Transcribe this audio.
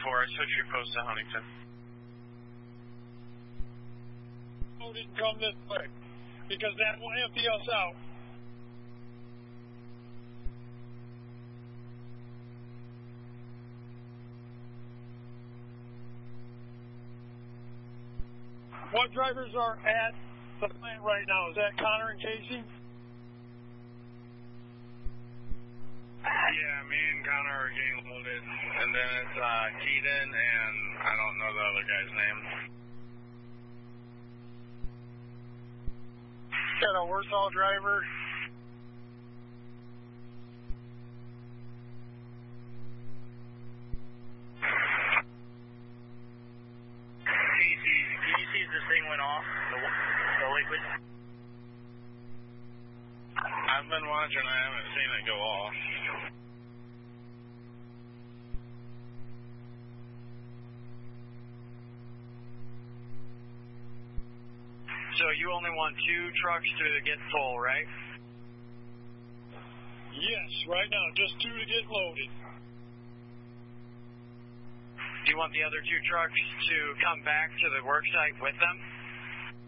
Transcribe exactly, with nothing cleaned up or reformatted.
four, I switched your post to Huntington. Oh, didn't come this way, because that will empty us out. What drivers are at the plant right now? Is that Connor and Casey? Yeah, me and Connor are getting loaded, and then it's uh, Keaton and I don't know the other guy's name. Got a Warsaw driver. Casey, can you see if this thing went off, the, the liquid? I've been watching, I haven't seen it go off. So you only want two trucks to get full, right? Yes, right now, just two to get loaded. Do you want the other two trucks to come back to the work site with them?